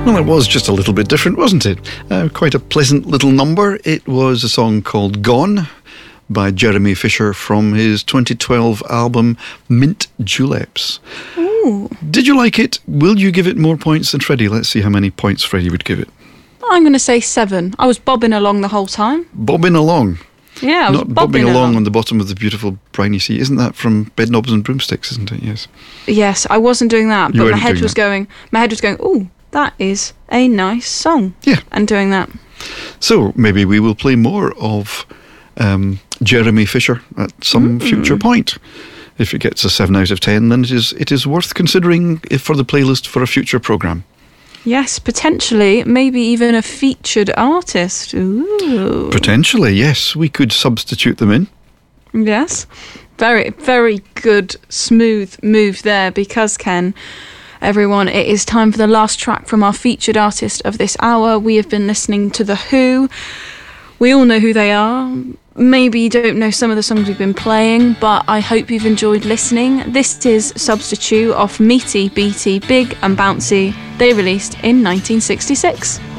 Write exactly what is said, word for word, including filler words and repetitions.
Well, it was just a little bit different, wasn't it? Uh, quite a pleasant little number. It was a song called Gone by Jeremy Fisher from his twenty twelve album Mint Juleps. Ooh. Did you like it? Will you give it more points than Freddie? Let's see how many points Freddie would give it. I'm going to say seven. I was bobbing along the whole time. Bobbing along. Yeah, I was Not bobbing, bobbing along, along on the bottom of the beautiful briny sea. Isn't that from Bedknobs and Broomsticks, isn't it? Yes. Yes, I wasn't doing that, You but my weren't head doing was that. going, my head was going, ooh, that is a nice song. Yeah. And doing that. So maybe we will play more of um, Jeremy Fisher at some Mm. future point. If it gets a seven out of ten, then it is it is worth considering if for the playlist for a future programme. Yes, potentially, maybe even a featured artist. Ooh. Potentially, yes. We could substitute them in. Yes. Very, very good, smooth move there because, Ken, everyone, it is time for the last track from our featured artist of this hour. We have been listening to The Who. We all know who they are. Maybe you don't know some of the songs we've been playing, but I hope you've enjoyed listening. This is Substitute off Meaty Beaty, Big and Bouncy. They released in nineteen sixty-six.